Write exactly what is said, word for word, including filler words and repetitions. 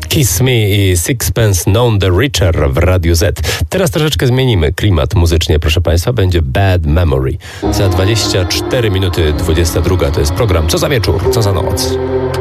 Kiss Me i Sixpence None the Richer w Radiu Z. Teraz troszeczkę zmienimy klimat muzycznie, proszę Państwa. Będzie Bad Memory. Za dwadzieścia cztery minuty dwudziesta druga to jest program Co za wieczór, co za noc.